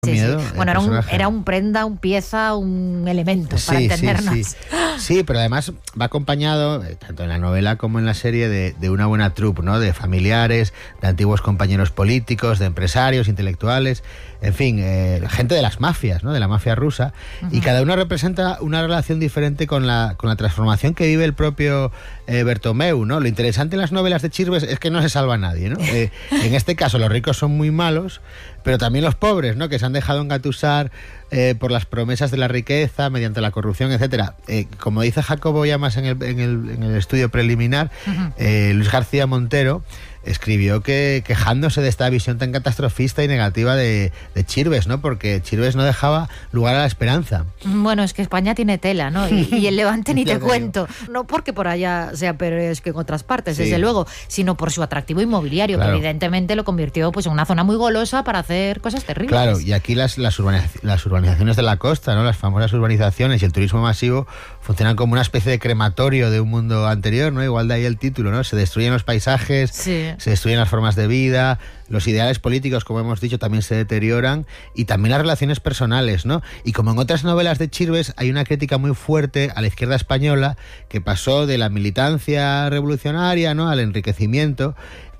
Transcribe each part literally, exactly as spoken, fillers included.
Sí, miedo. Sí. Bueno, era un, era un prenda, un pieza, un elemento, sí, para entendernos. Sí, sí. sí, pero además va acompañado, tanto en la novela como en la serie, de, de una buena troupe, ¿no? De familiares, de antiguos compañeros políticos, de empresarios, intelectuales, en fin, eh, gente de las mafias, ¿no? De la mafia rusa. Uh-huh. Y cada uno representa una relación diferente con la, con la transformación que vive el propio eh, Bertomeu, ¿no? Lo interesante en las novelas de Chirves es que no se salva a nadie, ¿no? Eh, en este caso los ricos son muy malos, pero también los pobres, ¿no? Que se han dejado engatusar eh, por las promesas de la riqueza, mediante la corrupción, etcétera. Eh, como dice Jacobo Llamas en el, en el, en el estudio preliminar, uh-huh. eh, Luis García Montero escribió que quejándose de esta visión tan catastrofista y negativa de, de Chirves, ¿no? Porque Chirves no dejaba lugar a la esperanza. Bueno, es que España tiene tela, ¿no? Y, y el Levante ni te cuento. No porque por allá sea peor es que en otras partes, sí. desde luego, sino por su atractivo inmobiliario, claro. que evidentemente lo convirtió pues en una zona muy golosa para hacer cosas terribles. Claro, y aquí las, las, urbaniz- las urbanizaciones de la costa, ¿no? Las famosas urbanizaciones y el turismo masivo funcionan como una especie de crematorio de un mundo anterior, ¿no? Igual de ahí el título, ¿no? Se destruyen los paisajes, sí. se destruyen las formas de vida, los ideales políticos, como hemos dicho, también se deterioran, y también las relaciones personales, ¿no? Y como en otras novelas de Chirves, hay una crítica muy fuerte a la izquierda española, que pasó de la militancia revolucionaria, ¿no? Al enriquecimiento,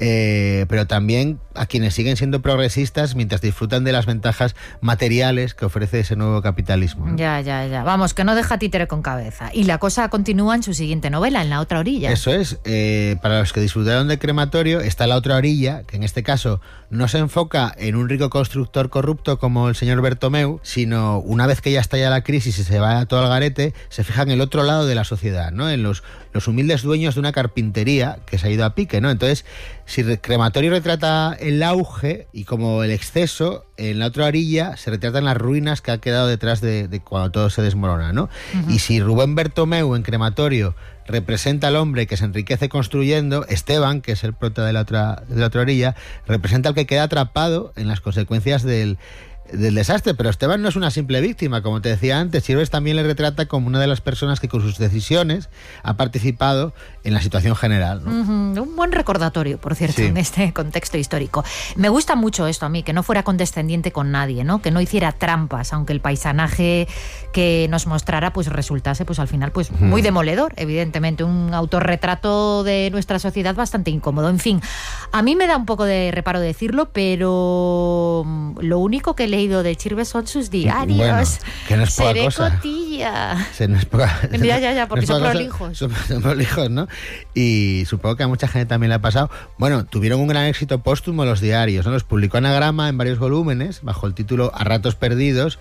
eh, pero también a quienes siguen siendo progresistas mientras disfrutan de las ventajas materiales que ofrece ese nuevo capitalismo, ¿no? Ya, ya, ya. Vamos, que no deja títere con cabeza. Y la cosa continúa en su siguiente novela, En la otra orilla. Eso es. Eh, para los que disfrutaron de Crematorio, está La otra orilla, que en este caso no se enfoca en un rico constructor corrupto como el señor Bertomeu, sino una vez que ya estalla la crisis y se va todo al garete, se fija en el otro lado de la sociedad, ¿no? En los, los humildes dueños de una carpintería que se ha ido a pique, ¿no? Entonces, si Crematorio retrata el auge y como el exceso, en La otra orilla se retratan las ruinas que ha quedado detrás de, de cuando todo se desmorona, ¿no? Uh-huh. Y si Rubén Bertomeu en Crematorio representa al hombre que se enriquece construyendo, Esteban, que es el prota de la otra, de la otra orilla, representa al que queda atrapado en las consecuencias del, del desastre. Pero Esteban no es una simple víctima, como te decía antes. Chirves también le retrata como una de las personas que con sus decisiones ha participado en la situación general, ¿no? Uh-huh. Un buen recordatorio, por cierto, sí. en este contexto histórico. Me gusta mucho esto a mí, que no fuera condescendiente con nadie, ¿no? Que no hiciera trampas, aunque el paisanaje que nos mostrara pues resultase pues al final pues uh-huh. muy demoledor, evidentemente, un autorretrato de nuestra sociedad bastante incómodo. En fin, a mí me da un poco de reparo decirlo, pero lo único que he leído de Chirves son sus diarios. Bueno, que no es poca Seré cosa. cotilla. Se no es poca, ya, ya, ya, porque no son prolijos. Son, son prolijos, ¿no? Y supongo que a mucha gente también le ha pasado. Bueno, tuvieron un gran éxito póstumo los diarios, ¿no? Los publicó Anagrama en varios volúmenes, bajo el título A ratos perdidos.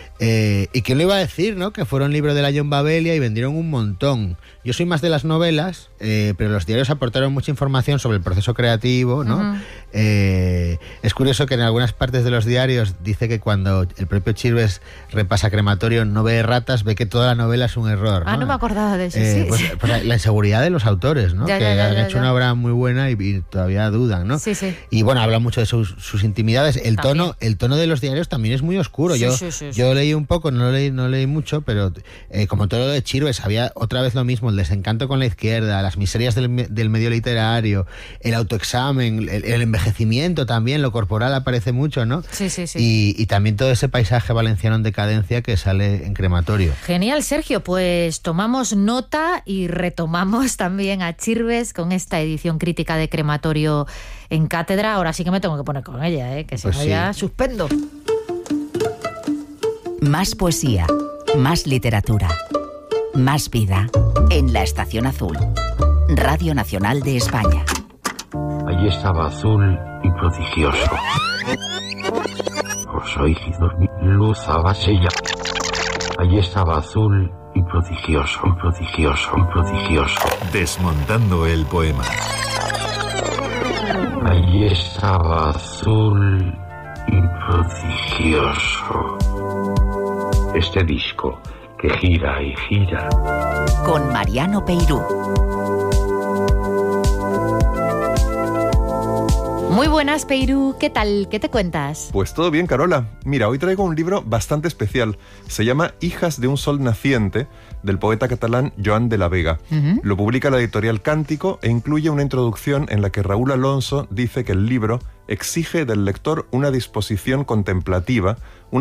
Eh, y quién lo iba a decir, ¿no? Que fueron libro del año en Babelia y vendieron un montón. Yo soy más de las novelas, eh, pero los diarios aportaron mucha información sobre el proceso creativo, ¿no? Uh-huh. Eh, es curioso que en algunas partes de los diarios dice que cuando el propio Chirves repasa Crematorio no ve ratas, ve que toda la novela es un error, ¿no? Ah, no me acordaba de eso, eh, sí. Pues, pues la inseguridad de los autores, ¿no? Ya, que ya, ya, han ya, hecho ya. una obra muy buena y, y todavía dudan, ¿no? Sí, sí. Y bueno, habla mucho de sus, sus intimidades. El tono, el tono de los diarios también es muy oscuro. Sí, yo sí, sí, yo sí. leí un poco, no leí, no leí mucho, pero eh, como todo lo de Chirves, había otra vez lo mismo, el desencanto con la izquierda, las miserias del, del medio literario, el autoexamen, el, el envejecimiento también, lo corporal aparece mucho, ¿no? Sí, sí, sí. Y, y también todo ese paisaje valenciano en decadencia que sale en Crematorio. Genial, Sergio, pues tomamos nota y retomamos también a Chirves con esta edición crítica de Crematorio en cátedra. Ahora sí que me tengo que poner con ella, ¿eh? Que si Pues no sí. ya suspendo. Más poesía, más literatura, más vida en La Estación Azul, Radio Nacional de España. Allí estaba azul y prodigioso. Os oí dormir, luz abasella. Allí estaba azul y prodigioso, prodigioso, prodigioso. Desmontando el poema. Allí estaba azul y prodigioso. Este disco que gira y gira. Con Mariano Peirú. Muy buenas, Peirú. ¿Qué tal? ¿Qué te cuentas? Pues todo bien, Carola. Mira, hoy traigo un libro bastante especial. Se llama Hijas de un sol naciente, del poeta catalán Joan de la Vega. Uh-huh. Lo publica la editorial Cántico e incluye una introducción en la que Raúl Alonso dice que el libro exige del lector una disposición contemplativa, una